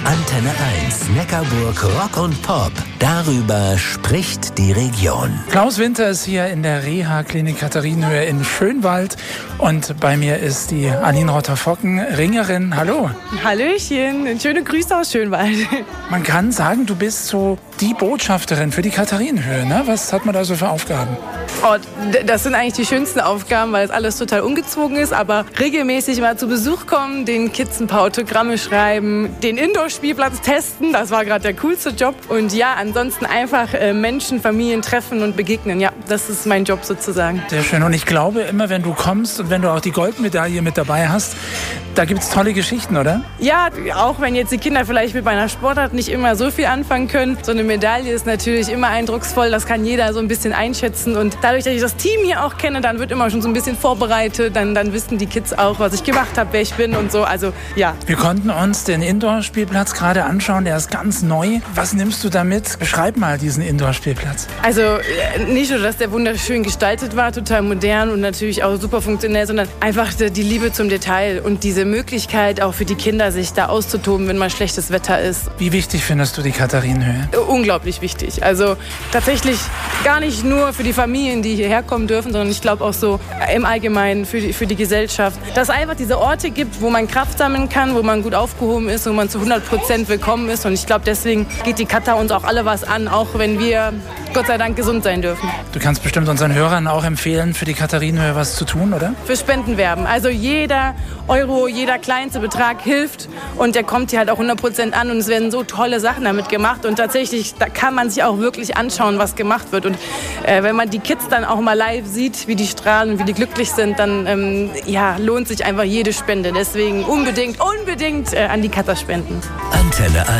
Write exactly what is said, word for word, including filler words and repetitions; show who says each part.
Speaker 1: Antenne eins, Neckarburg Rock und Pop. Darüber spricht die Region.
Speaker 2: Klaus Winter ist hier in der Reha-Klinik Katharinenhöhe in Schönwald. Und bei mir ist die Aline Rotter-Focken, Ringerin. Hallo.
Speaker 3: Hallöchen, schöne Grüße aus Schönwald.
Speaker 2: Man kann sagen, du bist so die Botschafterin für die Katharinenhöhe, ne? Was hat man da so für Aufgaben?
Speaker 3: Oh, das sind eigentlich die schönsten Aufgaben, weil es alles total ungezwungen ist. Aber regelmäßig mal zu Besuch kommen, den Kids ein paar Autogramme schreiben, den Indoor-Spielplatz testen, das war gerade der coolste Job. Und ja, ansonsten einfach äh, Menschen, Familien treffen und begegnen. Ja, das ist mein Job sozusagen.
Speaker 2: Sehr schön. Und ich glaube, immer wenn du kommst und wenn du auch die Goldmedaille mit dabei hast, da gibt es tolle Geschichten, oder?
Speaker 3: Ja, auch wenn jetzt die Kinder vielleicht mit meiner Sportart nicht immer so viel anfangen können. So eine Medaille ist natürlich immer eindrucksvoll, das kann jeder so ein bisschen einschätzen. Und dadurch, dass ich das Team hier auch kenne, dann wird immer schon so ein bisschen vorbereitet. Dann, dann wissen die Kids auch, was ich gemacht habe, wer ich bin und so. Also, ja.
Speaker 2: Wir konnten uns den Indoor-Spielplatz gerade anschauen, der ist ganz neu. Was nimmst du da mit? Beschreib mal diesen Indoor-Spielplatz.
Speaker 3: Also nicht nur, dass der wunderschön gestaltet war, total modern und natürlich auch super funktionell, sondern einfach die Liebe zum Detail und diese Möglichkeit auch für die Kinder, sich da auszutoben, wenn mal schlechtes Wetter ist.
Speaker 2: Wie wichtig findest du die Katharinenhöhe?
Speaker 3: Unglaublich wichtig. Also tatsächlich gar nicht nur für die Familien, die hierher kommen dürfen, sondern ich glaube auch so im Allgemeinen für die, für die Gesellschaft. Dass es einfach diese Orte gibt, wo man Kraft sammeln kann, wo man gut aufgehoben ist, wo man zu hundert Prozent willkommen ist. Und ich glaube, deswegen geht die Kata uns auch alle was an, auch wenn wir Gott sei Dank gesund sein dürfen.
Speaker 2: Du kannst bestimmt unseren Hörern auch empfehlen, für die Katharinenhöhe was zu tun, oder?
Speaker 3: Für Spenden werben. Also jeder Euro, jeder kleinste Betrag hilft und der kommt hier halt auch hundert Prozent an und es werden so tolle Sachen damit gemacht und tatsächlich, da kann man sich auch wirklich anschauen, was gemacht wird und äh, wenn man die Kids dann auch mal live sieht, wie die strahlen und wie die glücklich sind, dann ähm, ja, lohnt sich einfach jede Spende. Deswegen unbedingt, unbedingt äh, an die Kata spenden.
Speaker 1: Antenne eins.